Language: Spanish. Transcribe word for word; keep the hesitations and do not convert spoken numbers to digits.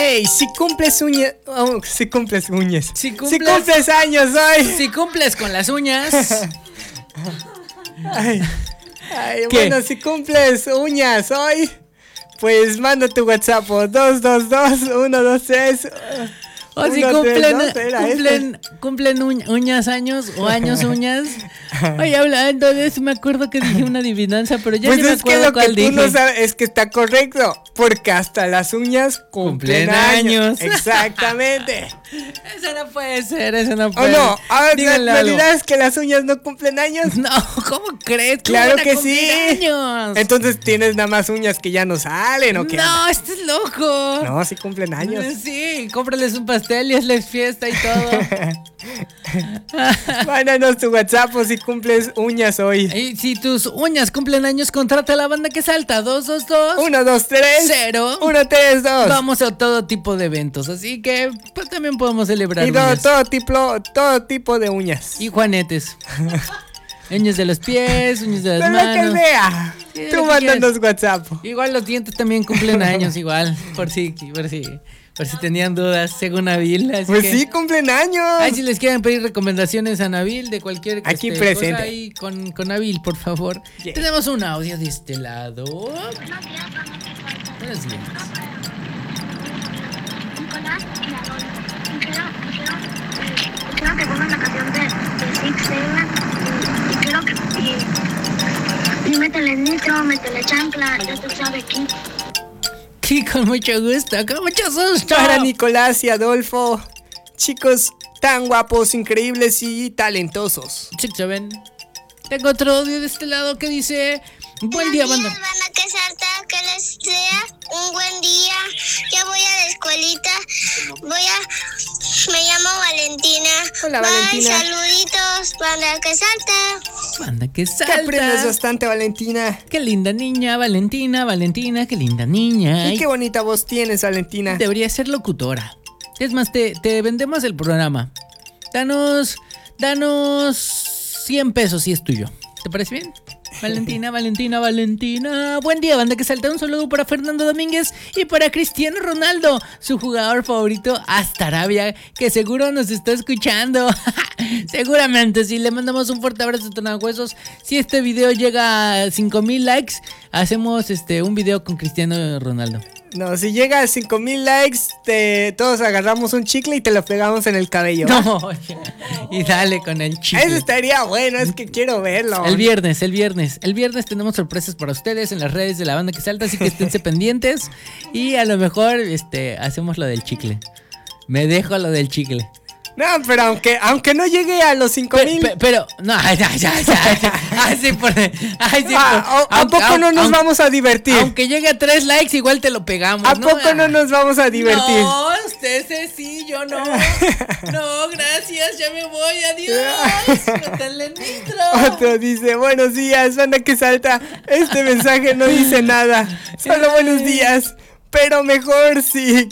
Hey, si cumples uñas, oh, si cumples uñas, Si si cumples, cumples años hoy. si cumples con las uñas. Ay, ay, ¿Qué? bueno, si cumples uñas hoy, pues manda tu WhatsApp o dos dos dos, uno dos tres. O si uno, tres, cumplen, dos, era cumplen, cumplen uñ- uñas años o años uñas. Oye, hablando de eso, me acuerdo que dije una adivinanza, pero ya Pues ni me es que acuerdo lo que cuál tú dije. no sabes es que está correcto, porque hasta las uñas cumplen, Cumplen años. años. Exactamente. Eso no puede ser, eso no ¿O puede no? A ver, Díganle ¿la algo. realidad es que las uñas no cumplen años? No, ¿cómo crees? ¿Cómo Claro van a que cumplir sí. años? Entonces tienes nada más uñas que ya no salen, ¿o qué? No, estás loco. No, sí cumplen años. Sí, cómprales un pastel y hazles fiesta y todo. Mándanos tu WhatsApp o si cumples uñas hoy. Y si tus uñas cumplen años, contrata a la banda que salta. dos dos dos Uno, dos, tres. Cero. Uno, tres, dos. Vamos a todo tipo de eventos, así que pues también podemos celebrar Y todo, uñas. todo tipo, todo tipo de uñas. Y juanetes. Uñas de los pies, uñas de las De lo que manos. sea. Sí, de Tú lo que mándanos WhatsApp. Igual los dientes también cumplen años, igual. Por si, por si, por si tenían dudas, según Nabil. Así Pues que, sí, cumplen años. ay, si les quieren pedir recomendaciones a Nabil de cualquier Aquí este, presente. cosa ahí con, con Nabil, por favor. Yeah. Tenemos un audio de este lado. Buenos días. Nicolás y Adolfo. Quiero, quiero, eh, quiero que pongan la canción de, de Six Seven y, y quiero que y, y métele nitro, métele chancla, ya tú sabes quién. Sí, con mucho gusto, con mucho gusto. Para Nicolás y Adolfo. Chicos tan guapos, increíbles y talentosos. Six Seven. Tengo otro audio de este lado que dice: buen día, banda. Buenos días, banda que salta, que les sea un buen día. Ya voy a la escuelita. Voy a... Me llamo Valentina. Hola, Bye, Valentina. saluditos, banda que salta. Banda que Que aprendes salta. bastante, Valentina. Qué linda niña, Valentina, Valentina, qué linda niña. Y Ay, qué bonita voz tienes, Valentina. debería ser locutora. Es más, te, te vendemos el programa. Danos, danos cien pesos si es tuyo. ¿Te parece bien? Valentina, Valentina, Valentina. Buen día, banda que salta. Un saludo para Fernando Domínguez y para Cristiano Ronaldo, su jugador favorito hasta Arabia, que seguro nos está escuchando. Seguramente, sí. Le mandamos un fuerte abrazo a Tonahuesos. Si este video llega a cinco mil likes, hacemos este un video con Cristiano Ronaldo. No, si llega a cinco mil likes, te, todos agarramos un chicle y te lo pegamos en el cabello. ¿va? No, y dale con el chicle. Eso estaría bueno, es que quiero verlo. El viernes, el viernes. El viernes tenemos sorpresas para ustedes en las redes de la banda que salta, así que esténse pendientes. Y a lo mejor este hacemos lo del chicle. Me dejo lo del chicle. No, pero aunque, aunque no llegue a los cinco Pe- mil. pe- pero, no, ay, ya, ya, ya, ya. Ay, sí, por, ay, sí, Ah, por- ¿a, a poco no nos aunque- vamos a divertir? Aunque llegue a tres likes, igual te lo pegamos. ¿A ¿no? poco no nos vamos a divertir? No, usted ese sí, yo no. No, gracias, ya me voy, adiós. Métanle nitro. Otro dice, buenos días, banda que salta. Este mensaje no dice nada. Solo buenos días. Pero mejor si